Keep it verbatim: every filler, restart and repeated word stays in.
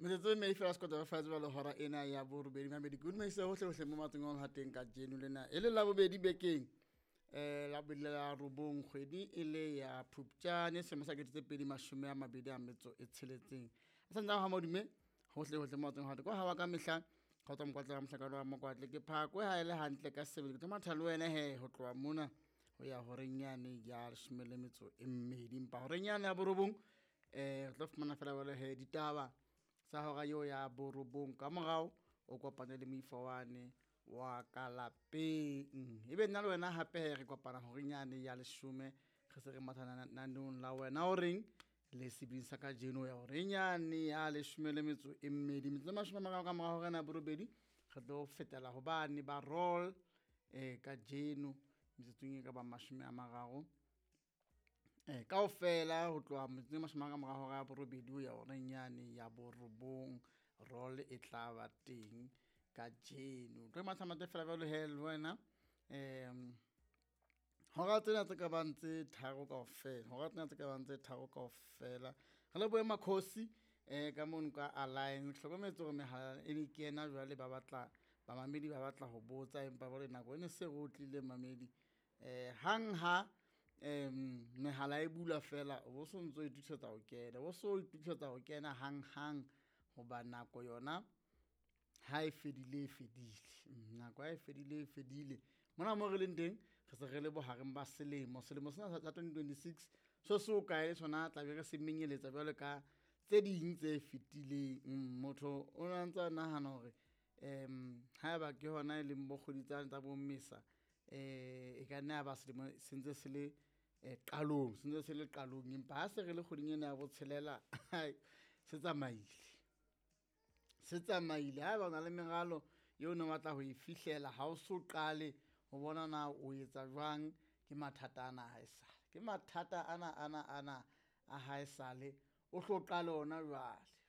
Metsotso me fela sekota ba fatswa le hora ena ya bo robedi mabedi good me se hohle hohle mo matseng a hateng ka jeno lena e le la bobedi bekeng eh la bile la robong kgwedi e le ya Phupjane semo sa ketetse pedi mashome a mabedi a metso e tsheletseng a santsa ha modume hohle hohle mo matseng a hateng go hawa ka mehla ka tswa mokwatla mohlakalo wa mokwatle ke phakwe ha ile hantle ka sebele ke mathalo wena he ho tloa mona ho ya horenyane ya leshome metso e mmedi mpa horenyane ya borobong eh re tlo fumana fela wele he ditaba sa hora yo ya borobong ka morao o kopana le moifawane wa kalapeng ebe nna le wena hape re kopana horenyane ya leshome re se re mathana nanong la wena o reng le sebisa ka jeno ya horenyane ya leshome le metso e mmedi metso mashome a mararo ka morao rena borobedi re tlo fetela ho bane ba roll eh ka jeno metsotso ka ba mashome a mararo eh kaofela ho tloha metsotso mashome a mararo ga borobedi ya horenyane ya borobong roll e tla ba teng ka jeno re mathamate fela ba le hell wena em hora tsena tse ka bantse tharo kaofela hora tsena tse ka bantse tharo kaofela re le boema khosi eh ka mona ka align hlokometse gore mehala e ne ke ena jwale ba batla ba mamedi ba batla ho botsa empa ba le nako ene se go tlile mamedi eh hang ha em mehala e bula fela o so ntso e thusetsa ho kena o so e thusetsa ho kena hang hang hoba nako yona ha e fedile e fedile nako ha e fedile e fedile mona mo re leng teng re se re le bohareng ba selemo selemo sena sa twenty twenty-six so so ka ile sona tla be re se menyeletsa jwale ka tse ding tse fetileng motho o ntse nahana hore em ha ba ke hona e leng bo kgoditsana tsa bo mmesa eh e ka nna ba selemo sentse se le qalong sentse se le qalong empa ha se re le kgoding ena ya botshelela se tsamaile se tsamaile ha ba na le meralo eo no batla ho e fihlela ha o so qale ho bona na o etsa jwang ke mathata ana ha esale ke mathata ana ana ana a ha esale o hlo qala ona jwale